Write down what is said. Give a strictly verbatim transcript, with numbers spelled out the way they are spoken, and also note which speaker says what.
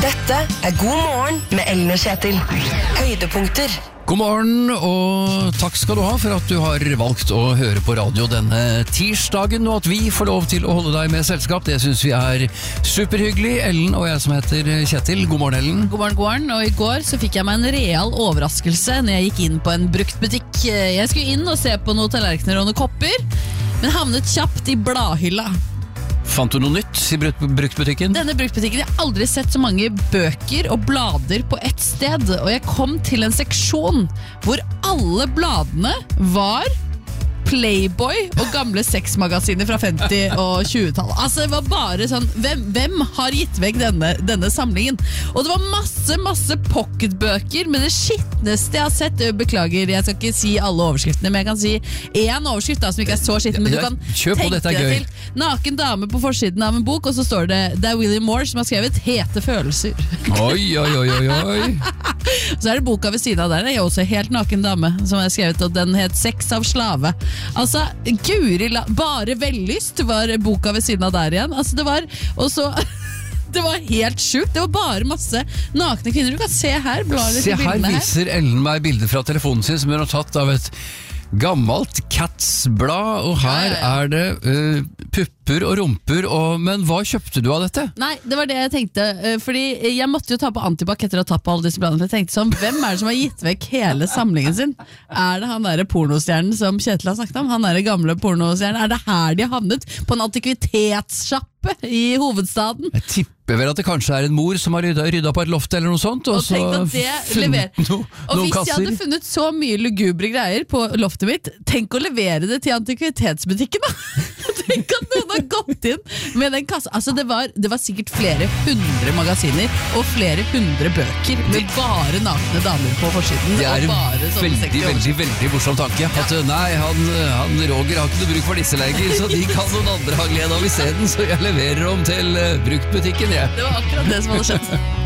Speaker 1: Dette er God morgen med Ellen og Kjetil. Høydepunkter.
Speaker 2: God morgen, og takk skal du ha for at du har valgt å høre på radio denne tirsdagen, og at vi får lov til å holde deg med selskap. Det synes vi er superhyggelig. Ellen og jeg som heter Kjetil. God morgen, Ellen.
Speaker 3: God morgen, god morgen. Og i går så fikk jeg meg en real overraskelse når jeg gikk inn på en bruktbutikk. Jeg skulle inn og se på noen tallerkener og noen kopper, men havnet kjapt i bladhylla.
Speaker 2: Fant du noe nytt i bruktbutikken?
Speaker 3: Denne bruktbutikken, jeg har aldri sett så mange bøker og blader på ett sted, og jeg kom til en seksjon hvor alle bladene var Playboy og gamle sexmagasiner fra femti- og tjuetallet. Altså det var bare sånn, hvem, hvem har gitt vekk denne, denne samlingen? Og det var masse, masse pocketbøker, men det skittneste jeg har sett, beklager, jeg skal ikke si alle overskriftene, men jeg kan si en overskrift da, som ikke er så skitten, men du kan tenke deg til. Naken dame på forsiden av en bok, og så står det, det er William Moore som har skrevet Hete følelser.
Speaker 2: Oi, oi, oi, oi, oi.
Speaker 3: Så er det boka ved siden av der, det er også helt naken dame, som har skrevet, og den het Sex av slave. Altså, Guri, bare vellyst var boka ved siden av der igjen. Altså, det var, og så, det var helt sjukt. Det var bare masse nakne kvinner. Du kan se her, bladet
Speaker 2: Se
Speaker 3: til
Speaker 2: her
Speaker 3: bildene her.
Speaker 2: viser Ellen meg bilder fra telefonen sin som hun har tatt av et gammelt Cats-blad, og her
Speaker 3: ja, ja, ja.
Speaker 2: er det uh, pupper og rumper, og, men hva kjøpte du av dette?
Speaker 3: Nei, det var det jeg tenkte, uh, fordi jeg måtte jo ta på Antibac etter å ha tatt på alle disse bladene, for jeg tenkte sånn, hvem er det som har gitt vekk hele samlingen sin? Er det han der pornostjernen som Kjetil har snakket om? Han der gamle pornostjernen? Er det her de har havnet? På en antikvitetssjappe i hovedstaden?
Speaker 2: Jeg tipper vel at det kanskje er en mor som har rydda, rydda på et loft eller noe sånt, og,
Speaker 3: Og
Speaker 2: så
Speaker 3: tenk at det lever-
Speaker 2: funnet no,
Speaker 3: Og
Speaker 2: noen
Speaker 3: hvis
Speaker 2: kasser.
Speaker 3: jeg hadde funnet så mye lugubre greier på loftet mitt, tenk å levere det til antikvitetsbutikken da. Tenk at noen har gått inn med den kassa. Altså det var, det var sikkert flere hundre magasiner og flere hundre bøker med bare nakne damer på forsiden.
Speaker 2: Det er
Speaker 3: og
Speaker 2: en
Speaker 3: bare sånne
Speaker 2: veldig,
Speaker 3: sexy
Speaker 2: veldig,
Speaker 3: overskrifter.
Speaker 2: veldig morsom tanke. At nei, han, han Roger har ikke noe bruk for disse lenger, så de kan noen andre ha glede av i stedet, så jeg leverer dem til uh, bruktbutikken, jeg.
Speaker 3: Det var akkurat det som hadde skjedd.